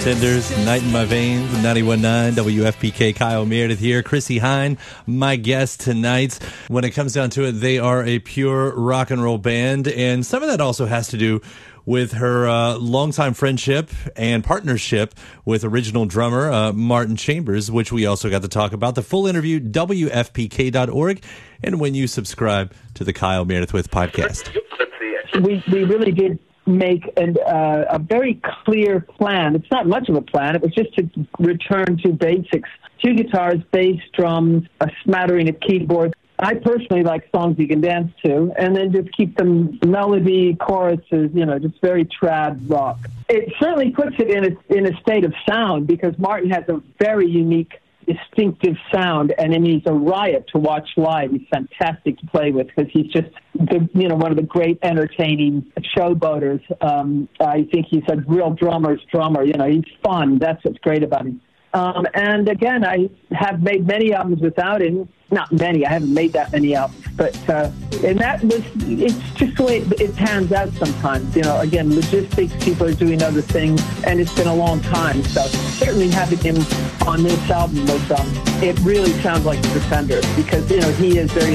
Pretenders, Night in My Veins, 91.9 WFPK. Kyle Meredith here. Chrissie Hynde, my guest tonight. When it comes down to it, they are a pure rock and roll band, and some of that also has to do with her longtime friendship and partnership with original drummer Martin Chambers, which we also got to talk about. The full interview, WFPK.org, and when you subscribe to the Kyle Meredith With podcast. We really did make a very clear plan. It's not much of a plan. It was just to return to basics. 2 guitars, bass, drums, a smattering of keyboards. I personally like songs you can dance to, and then just keep them melody, choruses, just very trad rock. It certainly puts it in a state of sound, because Martin has a very unique, distinctive sound, and he's a riot to watch live. He's fantastic to play with, because he's just one of the great entertaining showboaters. I think he's a real drummer's drummer. He's fun. That's what's great about him. And again, I have made many albums without him. Not many. I haven't made that many albums. But, it's just the way it pans out sometimes. Again, logistics, people are doing other things, and it's been a long time. So certainly having him on this album was, it really sounds like the Pretenders, because, he is very